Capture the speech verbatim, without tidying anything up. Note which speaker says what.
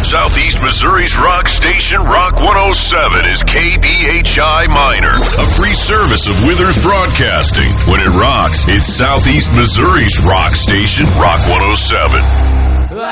Speaker 1: Southeast Missouri's rock station, Rock one oh seven, is K B H I Minor, a free service of Withers Broadcasting. When it rocks, it's Southeast Missouri's rock station, Rock one oh seven.